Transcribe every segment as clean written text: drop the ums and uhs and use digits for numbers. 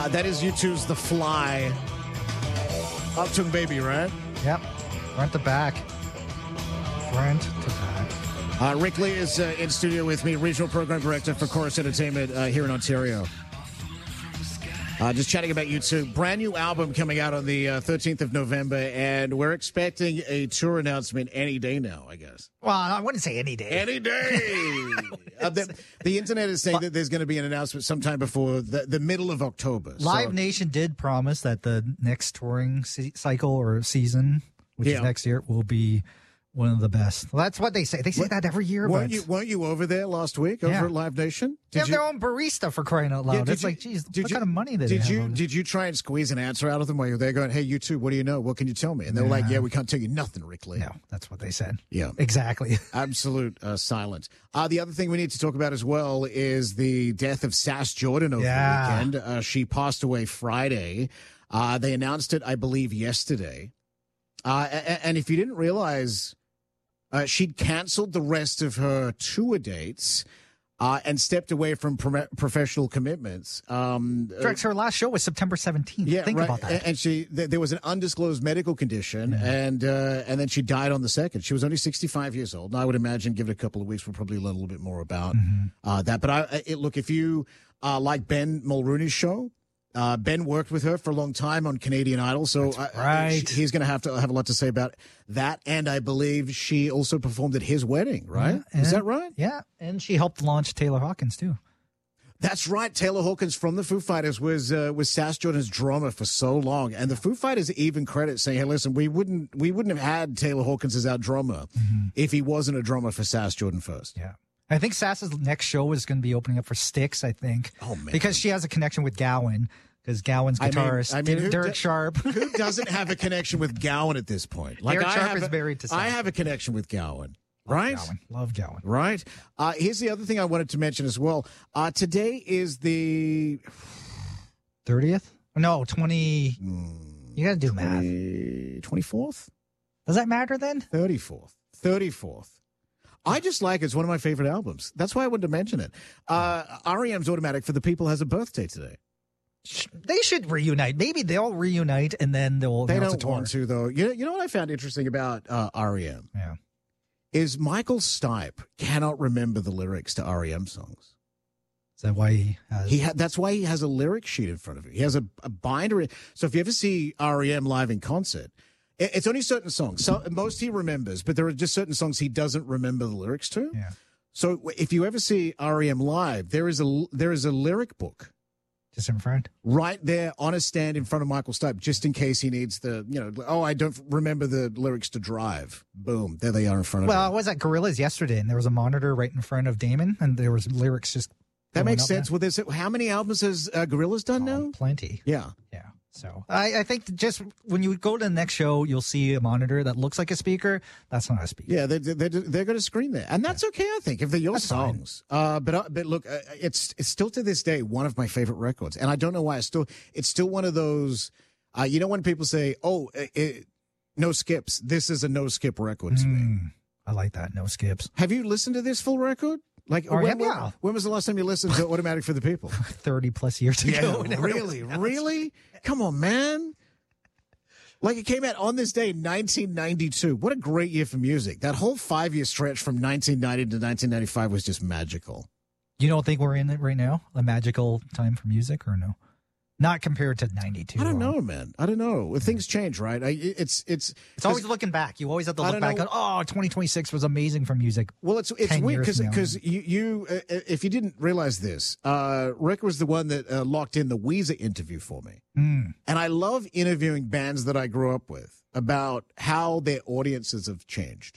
That is U2's The Fly. Uptown Baby, right? Yep. Front to back. Front to back. Rick Lee is in studio with me, Regional Program Director for Chorus Entertainment here in Ontario. Just chatting about U2. Brand new album coming out on the 13th of November, and we're expecting a tour announcement any day now, I guess. Well, I wouldn't say any day. Any day! The internet is saying that there's going to be an announcement sometime before the middle of October. Live Nation did promise that the next touring cycle or season, which is next year, will be one of the best. Well, that's what they say. They say that every year. Weren't you over there last week over at Live Nation? They have their own barista, for crying out loud. It's like, geez, what kind of money did they have? Did you try and squeeze an answer out of them while you were there going, hey, U2, what do you know? What can you tell me? And they were like, we can't tell you nothing, Rick Lee. No, that's what they said. Yeah. Exactly. Absolute silence. The other thing we need to talk about as well is the death of Sass Jordan over the weekend. She passed away Friday. They announced it, I believe, yesterday. And if you didn't realize... she'd canceled the rest of her tour dates and stepped away from professional commitments. Her last show was September 17th. Yeah, Think about that. And there was an undisclosed medical condition, and then she died on the 2nd. She was only 65 years old. And I would imagine, give it a couple of weeks, we'll probably learn a little bit more about that. But look, if you like Ben Mulrooney's show, Ben worked with her for a long time on Canadian Idol, so he's going to have a lot to say about that. And I believe she also performed at his wedding, right? Is that right? Yeah, and she helped launch Taylor Hawkins too. That's right. Taylor Hawkins from the Foo Fighters was Sass Jordan's drummer for so long, and the Foo Fighters even credit saying, "Hey, listen, we wouldn't have had Taylor Hawkins as our drummer if he wasn't a drummer for Sass Jordan first." Yeah. I think Sass's next show is going to be opening up for Styx, I think. Oh, man. Because she has a connection with Gowan, because Gowan's guitarist, Derek Sharp. Who doesn't have a connection with Gowan at this point? Derek Sharp is married to Sass. I have a connection with Gowan. Right? Love Gowan. Right? Here's the other thing I wanted to mention as well. Today is the... 30th? No, 20... You got to do math. 24th? Does that matter then? 34th. I just like it. It's one of my favorite albums. That's why I wanted to mention it. REM's Automatic for the People has a birthday today. They should reunite. Maybe they'll reunite and then they'll announce a tour. They don't want to, though. You know what I found interesting about REM? Yeah. Is Michael Stipe cannot remember the lyrics to REM songs. Is that why he has... That's why he has a lyric sheet in front of him. He has a binder. So if you ever see REM live in concert... It's only certain songs. So most he remembers, but there are just certain songs he doesn't remember the lyrics to. Yeah. So if you ever see REM live, there is a lyric book. Just in front? Right there on a stand in front of Michael Stipe, just in case he needs I don't remember the lyrics to Drive. Boom. There they are in front of him. Well, I was at Gorillaz yesterday, and there was a monitor right in front of Damon, and there was lyrics just... That makes sense. Well, how many albums has Gorillaz done now? Plenty. Yeah. Yeah. So I think just when you go to the next show, you'll see a monitor that looks like a speaker. That's not a speaker. Yeah, they're going to screen there, and that's okay. I think if they're your songs. But look, it's still to this day one of my favorite records, and I don't know why. It's still one of those. When people say, "Oh, no skips," this is a no skip record to me. I like that, no skips. Have you listened to this full record? Like, when was the last time you listened to Automatic for the People? 30 plus years ago. Yeah, really? Come on, man. Like, it came out on this day, 1992. What a great year for music. That whole 5-year stretch from 1990 to 1995 was just magical. You don't think we're in it right now? A magical time for music, or no? Not compared to 92. I don't know, man. I don't know. Things change, right? It's always looking back. You always have to look back on, 2026 was amazing for music. Well, it's weird because you if you didn't realize this, Rick was the one that locked in the Weezer interview for me. And I love interviewing bands that I grew up with about how their audiences have changed.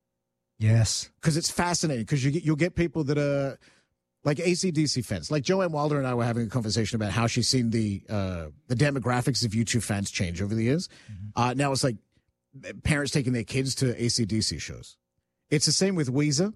Yes. Because it's fascinating, because you'll get people that are... like AC/DC fans. Like Joanne Wilder and I were having a conversation about how she's seen the demographics of U2 fans change over the years. Now it's like parents taking their kids to AC/DC shows. It's the same with Weezer.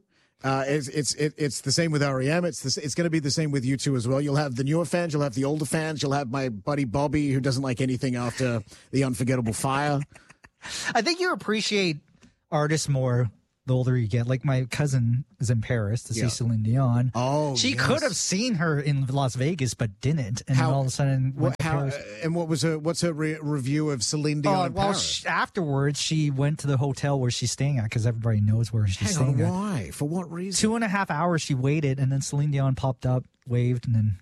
It's the same with REM. It's going to be the same with U2 as well. You'll have the newer fans. You'll have the older fans. You'll have my buddy Bobby, who doesn't like anything after The Unforgettable Fire. I think you appreciate artists more the older you get. Like my cousin is in Paris to see Celine Dion. Oh, she could have seen her in Las Vegas, but didn't. And then all of a sudden, went to Paris. And what's her review of Celine Dion in Paris? Afterwards, she went to the hotel where she's staying at because everybody knows where she's staying at. Why? For what reason? 2.5 hours she waited, and then Celine Dion popped up, waved, and then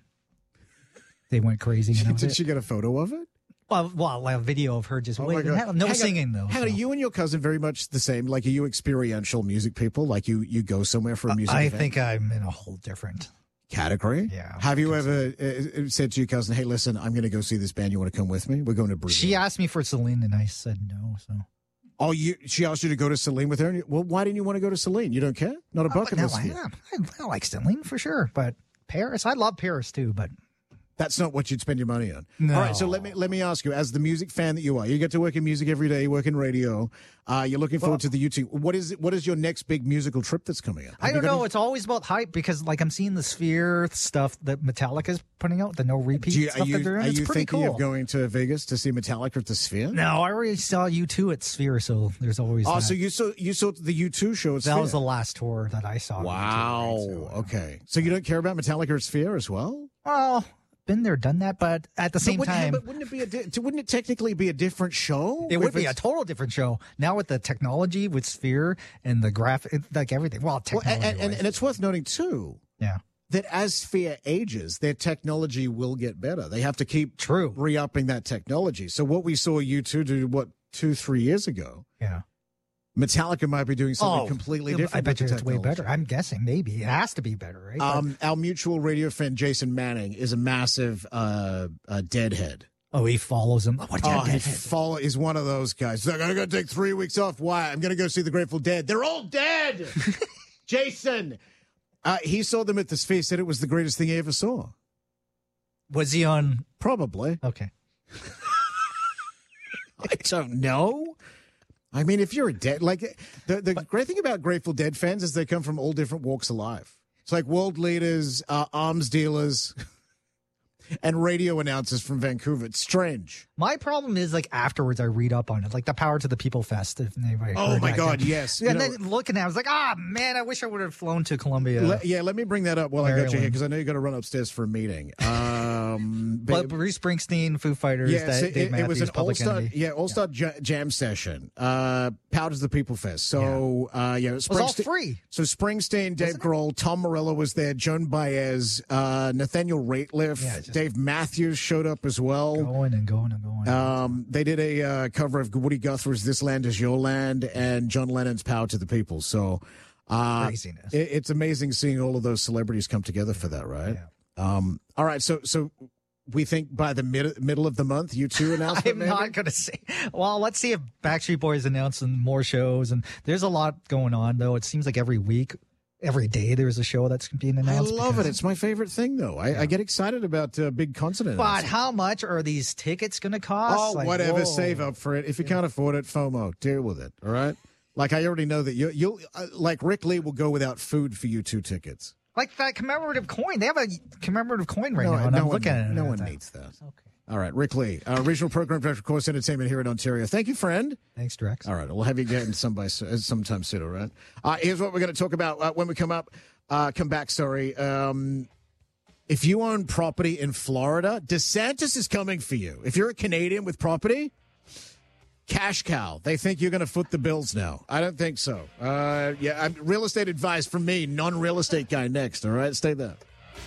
they went crazy. Did she get a photo of it? Well, a video of her just waving. No singing, though. Hang on, you and your cousin very much the same. Like, are you experiential music people? Like, you go somewhere for a music event? I think I'm in a whole different category. Yeah. Have you ever said to your cousin, hey, listen, I'm going to go see this band. You want to come with me? We're going to Brazil. She asked me for Celine, and I said no, so... Oh, she asked you to go to Celine with her? Well, why didn't you want to go to Celine? You don't care? Not a bucket list. I like Celine for sure, but Paris, I love Paris too, but... That's not what you'd spend your money on. No. All right, so let me ask you, as the music fan that you are, you get to work in music every day, you work in radio, you're looking forward to the YouTube. What is your next big musical trip that's coming up? I don't know. It's always about hype because, like, I'm seeing the Sphere stuff that Metallica's putting out, the no repeat stuff they're doing. It's pretty cool. Are you thinking of going to Vegas to see Metallica at the Sphere? No, I already saw U2 at Sphere, so there's always. Oh, so you saw the U2 show at Sphere? That was the last tour that I saw. Wow. Okay. So you don't care about Metallica at Sphere as well? Well, been there, done that, but at the same time, but wouldn't it technically be a different show? It would be a total different show now with the technology with Sphere and the graphic, like everything. Well, technology, and it's worth noting too. Yeah. That as Sphere ages, their technology will get better. They have to keep re-upping that technology. So what we saw U2 do 2-3 years ago. Yeah. Metallica might be doing something completely different. I bet you it's way better. I'm guessing maybe it has to be better, right? Our mutual radio friend Jason Manning is a massive Deadhead. Oh, he follows him. He's one of those guys. Like, I'm going to take 3 weeks off. Why? I'm going to go see the Grateful Dead. They're all dead. Jason. He saw them at the Sphere. Said it was the greatest thing he ever saw. Was he on? Probably. Okay. I don't know. I mean, if you're a dead, like the great thing about Grateful Dead fans is they come from all different walks of life. It's like world leaders, arms dealers, and radio announcers from Vancouver. It's strange. My problem is, like, afterwards I read up on it, like the Power to the People Fest. If anybody oh my God, yes. And then looking at it, I was like, man, I wish I would have flown to Columbia. Let me bring that up while I got you here because I know you got to run upstairs for a meeting. But Bruce Springsteen, Foo Fighters, Dave Matthews, it was an Public all-star jam session. Power to the People Fest. So it was all free. So Springsteen, Dave Grohl, Tom Morello was there, Joan Baez, Nathaniel Rateliff, Dave Matthews showed up as well. Going and going. They did a cover of Woody Guthrie's "This Land Is Your Land" and John Lennon's "Power to the People." So craziness. It's amazing seeing all of those celebrities come together for that, right? Yeah. All right, so we think by the middle of the month, U2 announcement. I'm not going to say. Well, let's see if Backstreet Boys announcing more shows, and there's a lot going on though. It seems like every week. Every day there's a show that's being announced. I love it. It's my favorite thing, though. I get excited about big concert announcements. But how much are these tickets going to cost? Oh, like, whatever. Whoa. Save up for it. If you can't afford it, FOMO. Deal with it. All right? Like, I already know that you'll like Rick Lee will go without food for U2 tickets. Like that commemorative coin. They have a commemorative coin right now, and I'm looking at it. No one needs that. Okay. All right, Rick Lee, regional program director of Corus Entertainment here in Ontario. Thank you, friend. Thanks, Drex. All right, we'll have you again sometime soon, all right? Here's what we're going to talk about when we come back. If you own property in Florida, DeSantis is coming for you. If you're a Canadian with property, cash cow. They think you're going to foot the bills now. I don't think so. Real estate advice from me, non-real estate guy next, all right? Stay there.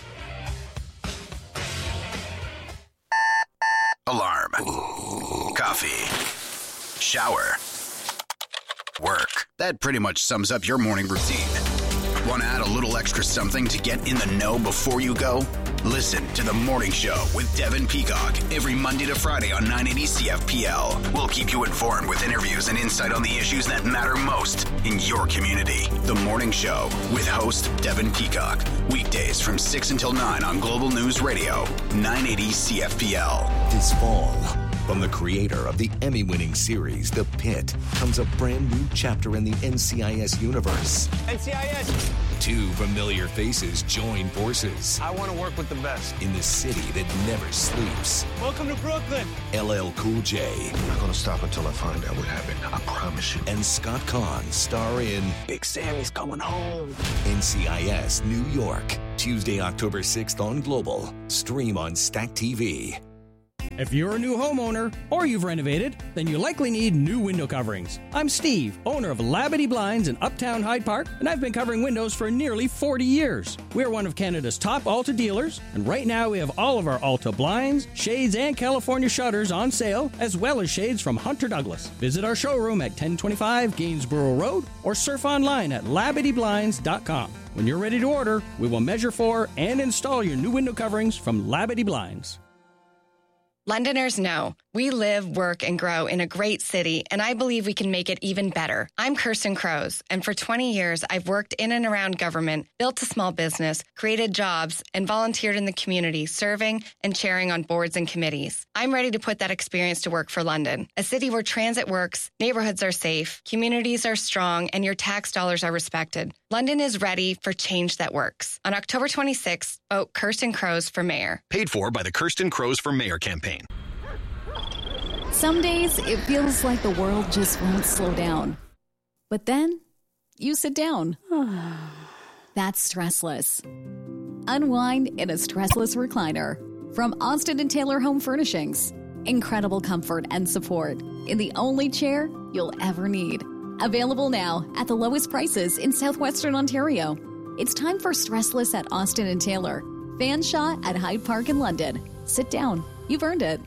Alarm. Coffee. Shower. Work. That pretty much sums up your morning routine. Want to add a little extra something to get in the know before you go? Listen to The Morning Show with Devin Peacock every Monday to Friday on 980 CFPL. We'll keep you informed with interviews and insight on the issues that matter most in your community. The Morning Show with host Devin Peacock. Weekdays from 6 until 9 on Global News Radio, 980 CFPL. This fall, from the creator of the Emmy-winning series The Pit, comes a brand new chapter in the NCIS universe. NCIS! Two familiar faces join forces I want to work with the best. in the city that never sleeps. Welcome to Brooklyn. LL Cool J I'm not gonna stop until I find out what happened. I promise you. and Scott Conn star in Big Sammy's coming home. NCIS New York. Tuesday, October 6th on Global. Stream on Stack TV. If you're a new homeowner or you've renovated, then you likely need new window coverings. I'm Steve, owner of Labadee Blinds in Uptown Hyde Park, and I've been covering windows for nearly 40 years. We're one of Canada's top Alta dealers, and right now we have all of our Alta blinds, shades, and California shutters on sale, as well as shades from Hunter Douglas. Visit our showroom at 1025 Gainsborough Road or surf online at LabadeeBlinds.com. When you're ready to order, we will measure for and install your new window coverings from Labadee Blinds. Londoners know we live, work, and grow in a great city, and I believe we can make it even better. I'm Kirsten Crows, and for 20 years, I've worked in and around government, built a small business, created jobs, and volunteered in the community, serving and chairing on boards and committees. I'm ready to put that experience to work for London, a city where transit works, neighborhoods are safe, communities are strong, and your tax dollars are respected. London is ready for change that works. On October 26th, vote Kirsten Crows for mayor. Paid for by the Kirsten Crows for Mayor campaign. Some days it feels like the world just won't slow down. But then you sit down. That's stressless. Unwind in a stressless recliner from Austin & Taylor Home Furnishings. Incredible comfort and support in the only chair you'll ever need. Available now at the lowest prices in southwestern Ontario. It's time for stressless at Austin & Taylor. Fanshawe at Hyde Park in London. Sit down. You've earned it.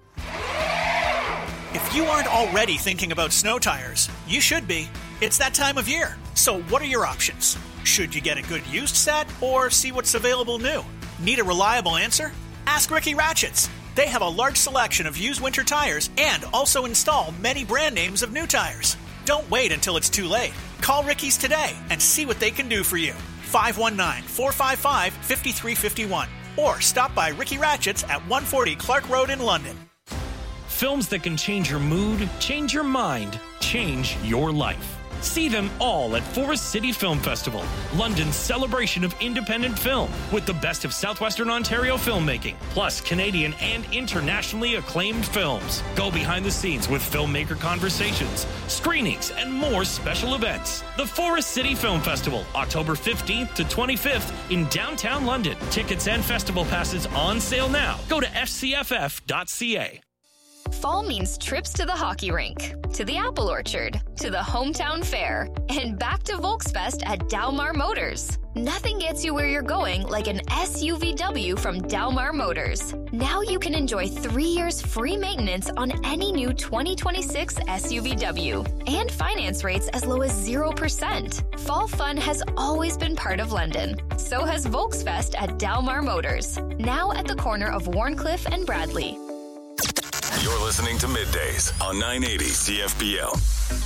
If you aren't already thinking about snow tires, you should be. It's that time of year. So what are your options? Should you get a good used set or see what's available new? Need a reliable answer? Ask Ricky Ratchets. They have a large selection of used winter tires and also install many brand names of new tires. Don't wait until it's too late. Call Ricky's today and see what they can do for you. 519-455-5351 or stop by Ricky Ratchets at 140 Clark Road in London. Films that can change your mood, change your mind, change your life. See them all at Forest City Film Festival, London's celebration of independent film, with the best of southwestern Ontario filmmaking, plus Canadian and internationally acclaimed films. Go behind the scenes with filmmaker conversations, screenings, and more special events. The Forest City Film Festival, October 15th to 25th in downtown London. Tickets and festival passes on sale now. Go to fcff.ca. Fall means trips to the hockey rink, to the apple orchard, to the hometown fair, and back to Volksfest at Dalmar Motors. Nothing gets you where you're going like an SUVW from Dalmar Motors. Now you can enjoy 3 years free maintenance on any new 2026 SUVW and finance rates as low as 0%. Fall fun has always been part of London. So has Volksfest at Dalmar Motors, now at the corner of Warncliffe and Bradley. You're listening to Middays on 980 CFPL.